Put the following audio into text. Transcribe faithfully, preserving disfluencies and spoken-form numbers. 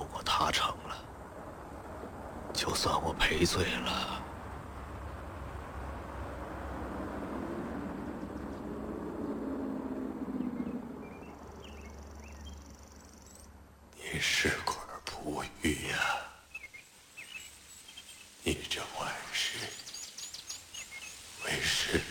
果他成了，就算我赔罪了。 你是块璞玉呀，你这万世为师